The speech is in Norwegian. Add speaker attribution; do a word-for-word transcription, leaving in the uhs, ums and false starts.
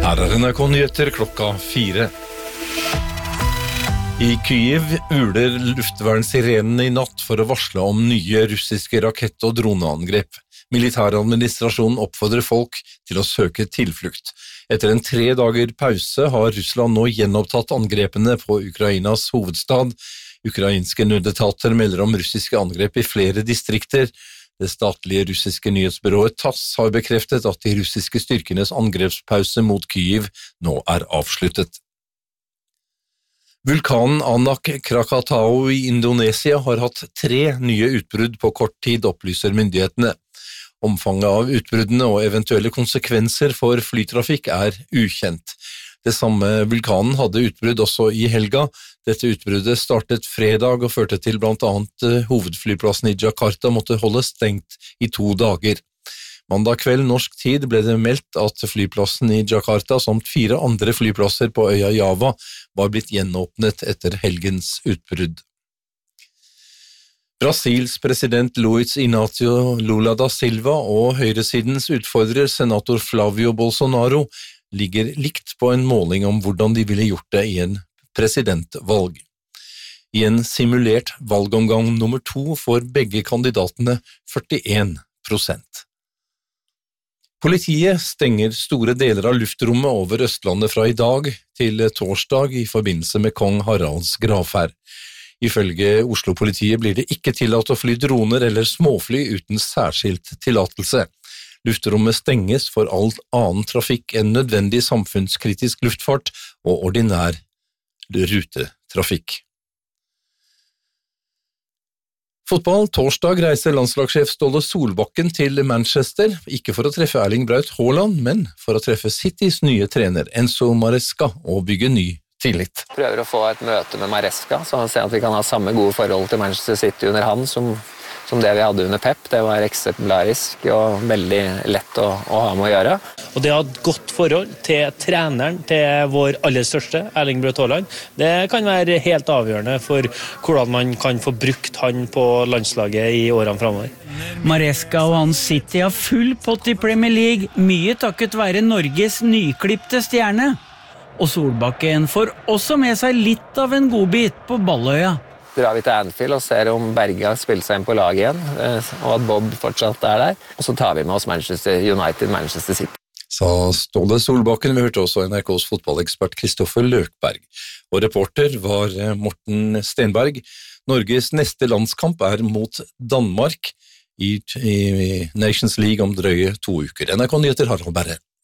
Speaker 1: Her er N R K-nyheter klokka fire. I Kyiv uler luftvernsirenene i natt for å varsle om nye russiske rakett- og droneangrep. Militæradministrasjonen oppfordrer folk til å søke tilflukt. Etter en tre dager pause har Russland nå gjenopptatt angrepene på Ukrainas hovedstad. Ukrainske nødetater melder om russiske angrep i flere distrikter. Det statlige russiske nyhetsbyrået TASS har bekreftet at de russiske styrkenes angrepspause mot Kyiv nå er avsluttet. Vulkanen Anak Krakatau i Indonesia har hatt tre nye utbrudd på kort tid, opplyser myndighetene. Omfanget av utbruddene og eventuelle konsekvenser for flytrafikk er ukjent. Det samme vulkanen hadde utbrudd også i helga. Dette utbruddet startet fredag og førte til blant annet hovedflyplassen i Jakarta måtte holde stengt i to dager. Mandag kveld norsk tid ble det meldt at flyplassen i Jakarta samt fire andre flyplasser på øya Java var blitt gjenåpnet etter helgens utbrudd. Brasils president Luiz Inácio Lula da Silva og høyresidens utfordrer senator Flávio Bolsonaro ligger likt på en måling om hvordan de ville gjort det i en presidentvalg. I en simulert valgomgang nummer to får begge kandidatene førtien prosent. Politiet stenger store deler av luftrommet over Østlandet fra i dag til torsdag i forbindelse med kong Haralds gravferd. Ifølge Oslo-politiet blir det ikke tillatt å fly droner eller småfly uten særskilt tillatelse. Luftrommet stenges for all annen trafikk enn nødvendig samfunnskritisk luftfart og ordinær rutetrafikk. Fotball. Torsdag reiser landslagssjef Ståle Solbakken til Manchester, ikke for å treffe Erling Braut Haaland, men for å treffe Citys nye trener Enzo Maresca og bygge ny tillit.
Speaker 2: Prøver å få et møte med Maresca, så han ser at vi kan ha samme gode forhold til Manchester City under han som, som det vi hadde under Pep. Det var eksemplarisk og veldig lett å, å ha med å gjøre.
Speaker 3: Og det å ha et godt forhold til treneren, til vår aller største, Erling Braut Haaland, det kan være helt avgjørende for hvordan man kan få brukt han på landslaget i årene fremover.
Speaker 4: Maresca og hans City har full pott i Premier League, mye takket være Norges nyklipte stjerne. Og Solbakken får også med seg litt av en godbit på Balløya.
Speaker 2: Drar vi til Anfield og ser om Berge har spilt seg inn på laget igjen, og at Bob fortsatt er der. Og så tar vi med oss Manchester United, Manchester City.
Speaker 1: Sa Ståle Solbakken. Vi hørte også N R K's fotballekspert Kristoffer Løkberg. Og reporter var Morten Stenberg. Norges neste landskamp er mot Danmark i, i Nations League om drøye to uker. N R K-nyheter Harald Berre.